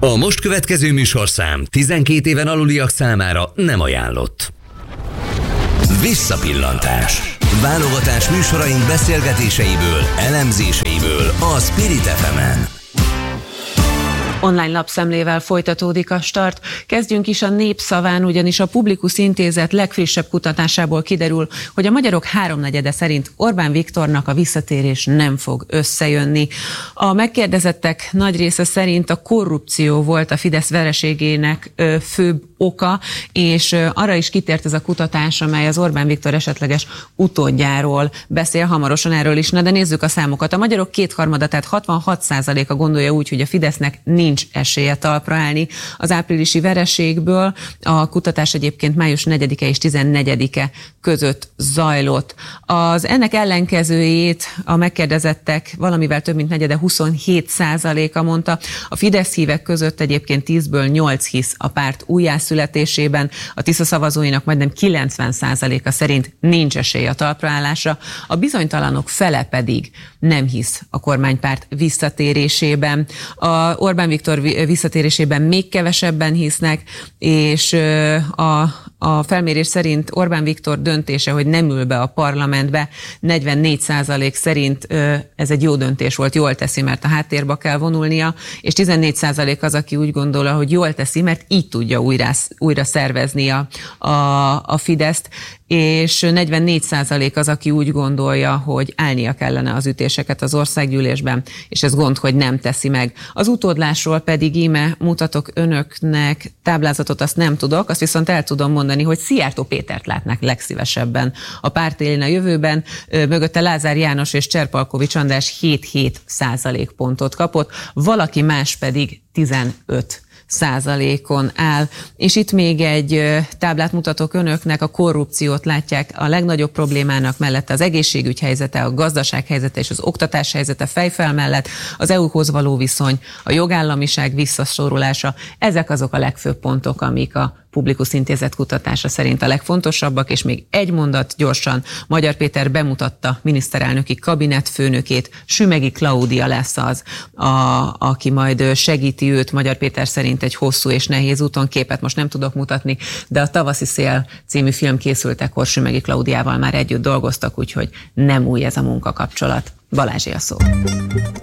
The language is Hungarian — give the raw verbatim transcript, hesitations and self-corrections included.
A most következő műsorszám tizenkét éven aluliak számára nem ajánlott. Visszapillantás. Válogatás műsoraink beszélgetéseiből, elemzéseiből a Spirit ef emen. Online lapszemlével folytatódik a start. Kezdjünk is a Népszaván, ugyanis a Publikus Intézet legfrissebb kutatásából kiderül, hogy a magyarok háromnegyede szerint Orbán Viktornak a visszatérés nem fog összejönni. A megkérdezettek nagy része szerint a korrupció volt a Fidesz vereségének főbb oka, és arra is kitért ez a kutatás, amely az Orbán Viktor esetleges utódjáról beszél, hamarosan erről is. Na de nézzük a számokat. A magyarok kétharmada, tehát hatvanhat százaléka gondolja úgy, hogy a Fidesznek nincs esélye talpra állni az áprilisi vereségből. A kutatás egyébként május negyedike és tizennegyedike között zajlott. Az ennek ellenkezőjét a megkérdezettek valamivel több mint negyede, huszonhét százaléka mondta. A Fidesz hívek között egyébként tízből nyolc hisz a párt újjászületésében. A Tisza szavazóinak majdnem kilencven százaléka szerint nincs esély a talpraállásra. A bizonytalanok fele pedig nem hisz a kormánypárt visszatérésében. A Orbán Viktor visszatérésében még kevesebben hisznek, és a, a felmérés szerint Orbán Viktor döntése, hogy nem ül be a parlamentbe, negyvennégy százalék szerint ez egy jó döntés volt, jól teszi, mert a háttérbe kell vonulnia, és tizennégy százalék az, aki úgy gondolja, hogy jól teszi, mert így tudja újra, újra szervezni a, a, a Fideszt, és negyvennégy százalék az, aki úgy gondolja, hogy állnia kellene az ütéseket az országgyűlésben, és ez gond, hogy nem teszi meg. Az utódlásról pedig íme mutatok önöknek táblázatot, azt nem tudok, azt viszont el tudom mondani, hogy Szijjártó Pétert látnák legszívesebben a párt élén a jövőben, mögötte Lázár János és Cserpalkovics András hét-hét százalékpontot kapott, valaki más pedig tizenöt százalékon áll. És itt még egy táblát mutatok önöknek, a korrupciót látják a legnagyobb problémának, mellette az egészségügy helyzete, a gazdaság helyzete és az oktatás helyzete fejfel mellett, az é u-hoz való viszony, a jogállamiság visszaszorulása, ezek azok a legfőbb pontok, amik a Publikus Intézet kutatása szerint a legfontosabbak, és még egy mondat gyorsan. Magyar Péter bemutatta miniszterelnöki kabinetfőnökét, Sümegi Klaudia lesz az, a, aki majd segíti őt. Magyar Péter szerint egy hosszú és nehéz úton, képet most nem tudok mutatni, de a Tavaszi szél című film készültekor Sümegi Klaudiával már együtt dolgoztak, úgyhogy nem új ez a munkakapcsolat. Balázsé a szó.